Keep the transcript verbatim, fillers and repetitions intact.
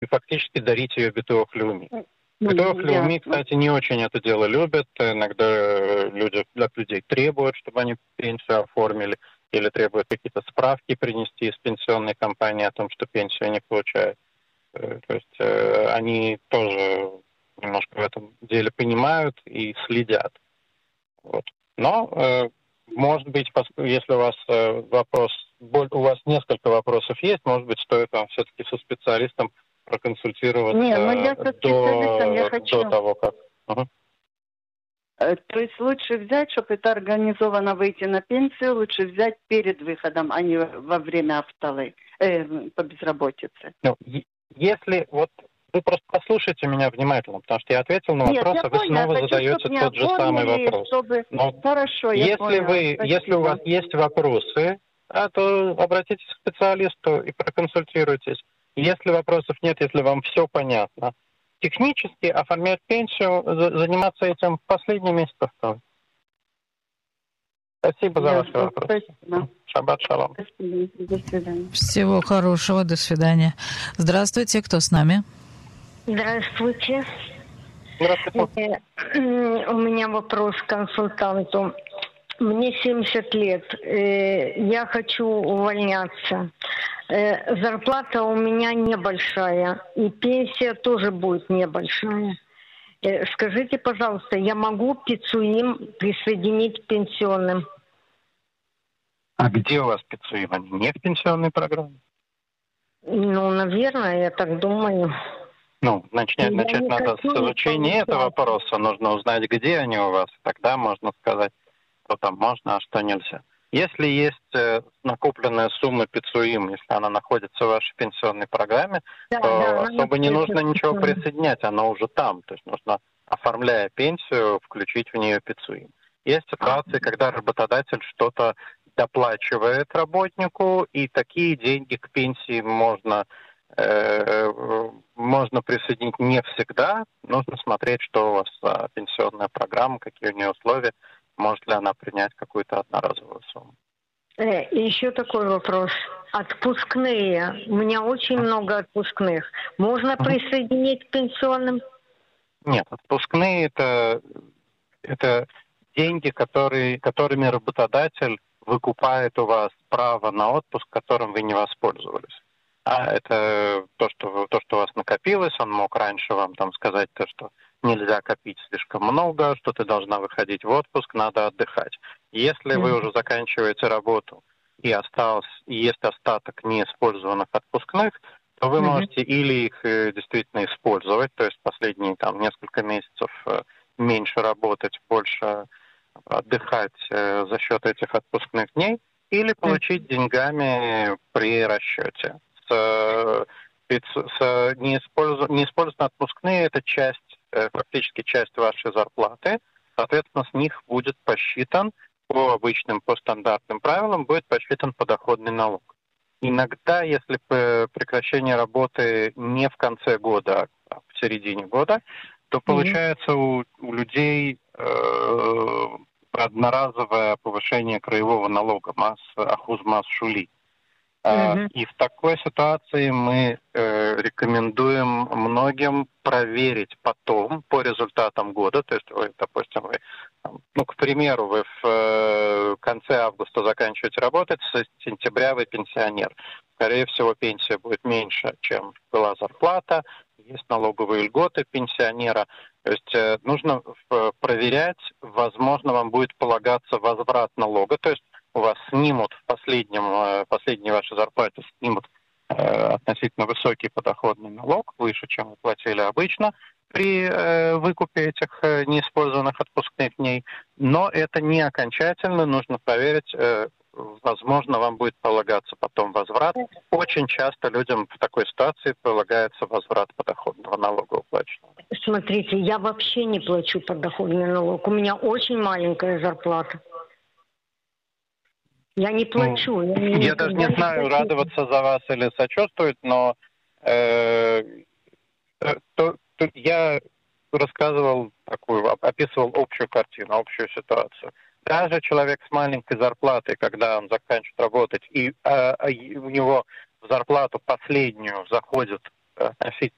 фактически дарить ее Битуах Леуми. Битуах Леуми, кстати, не очень это дело любят. Иногда люди, от людей требуют, чтобы они пенсию оформили, или требуют какие-то справки принести из пенсионной компании о том, что пенсию не получают. То есть э, они тоже немножко в этом деле понимают и следят. Вот. Но, э, может быть, если у вас э, вопрос, у вас несколько вопросов есть, может быть, стоит вам все-таки со специалистом проконсультироваться Не, ну я со специалистом я до, хочу... до того, как... Угу. То есть лучше взять, чтобы это организованно выйти на пенсию, лучше взять перед выходом, а не во время автолы, э, по безработице. Ну, если вот вы просто послушайте меня внимательно, потому что я ответил на Нет, вопрос, я а вы поняла, снова хочу, задаете тот же самый вопрос. Чтобы... Но Хорошо, я если поняла. вы, Спасибо. если у вас есть вопросы, а, то обратитесь к специалисту и проконсультируйтесь. Если вопросов нет, если вам все понятно, технически оформлять пенсию, заниматься этим в последний месяц осталось. Спасибо за ваши вопросы. Спасибо. Шаббат шалом. Спасибо. До свидания. Всего хорошего. До свидания. Здравствуйте. Кто с нами? Здравствуйте. Здравствуйте. У меня вопрос к консультанту. Мне семьдесят лет. Я хочу увольняться. Зарплата у меня небольшая. И пенсия тоже будет небольшая. Скажите, пожалуйста, я могу пицуим присоединить к пенсионным? А где у вас пицуим? Они не в пенсионной программе? Ну, наверное, я так думаю. Ну, начать, начать надо с изучения этого вопроса. Нужно узнать, где они у вас. Тогда можно сказать, что там можно, а что нельзя. Если есть э, накопленная сумма пицуим, если она находится в вашей пенсионной программе, да, то да, особо не нужно ничего присоединять, она уже там. То есть нужно, оформляя пенсию, включить в нее пицуим. Есть ситуации, а. когда работодатель что-то доплачивает работнику, и такие деньги к пенсии можно, э, можно присоединить не всегда. Нужно смотреть, что у вас за пенсионная программа, какие у нее условия. Может ли она принять какую-то одноразовую сумму? И еще такой вопрос. Отпускные. У меня очень много отпускных. Можно mm-hmm. присоединить к пенсионным? Нет, отпускные это, это деньги, которые, которыми работодатель выкупает у вас право на отпуск, которым вы не воспользовались. А это то, что, то, что у вас накопилось, он мог раньше вам там сказать то, что нельзя копить слишком много, что ты должна выходить в отпуск, надо отдыхать. Если mm-hmm. вы уже заканчиваете работу и осталось, и есть остаток неиспользованных отпускных, то вы mm-hmm. можете или их действительно использовать, то есть последние там несколько месяцев меньше работать, больше отдыхать за счет этих отпускных дней, или получить mm-hmm. деньгами при расчете. С, с неиспользованные отпускные — это часть, фактически часть вашей зарплаты, соответственно, с них будет посчитан по обычным, по стандартным правилам, будет посчитан подоходный налог. Иногда, если прекращение работы не в конце года, а в середине года, то получается mm-hmm. у, у людей э, одноразовое повышение краевого налога, масс, ахуз масс шули. Mm-hmm. И в такой ситуации мы э, рекомендуем многим проверить потом, по результатам года, то есть вы, допустим, вы, ну, к примеру, вы в э, конце августа заканчиваете работать, с сентября вы пенсионер. Скорее всего, пенсия будет меньше, чем была зарплата, есть налоговые льготы пенсионера. То есть э, нужно э, проверять, возможно, вам будет полагаться возврат налога, то есть у вас снимут в последнем, последней вашей зарплате снимут э, относительно высокий подоходный налог, выше, чем вы платили обычно при э, выкупе этих э, неиспользованных отпускных дней. Но это не окончательно, нужно проверить, э, возможно, вам будет полагаться потом возврат. Очень часто людям в такой ситуации полагается возврат подоходного налога уплаченного. Смотрите, я вообще не плачу подоходный налог. У меня очень маленькая зарплата. Я не плачу. Ну, я не, я даже не знаю, плачу. Радоваться за вас или сочувствовать, но э, то, то я рассказывал такую, описывал общую картину, общую ситуацию. Даже человек с маленькой зарплатой, когда он заканчивает работать, и э, у него в зарплату последнюю заходит относительно